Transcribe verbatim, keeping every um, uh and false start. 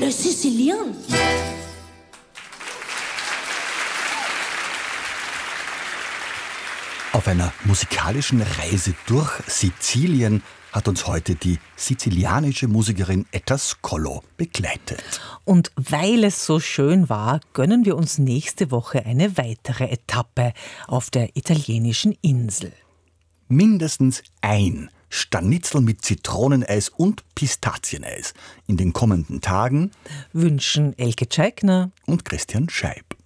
Le Sicilien. Auf einer musikalischen Reise durch Sizilien hat uns heute die sizilianische Musikerin Etta Scollo begleitet. Und weil es so schön war, gönnen wir uns nächste Woche eine weitere Etappe auf der italienischen Insel. Mindestens ein Stanitzel mit Zitroneneis und Pistazieneis in den kommenden Tagen Wünschen Elke Tscheikner und Christian Scheib.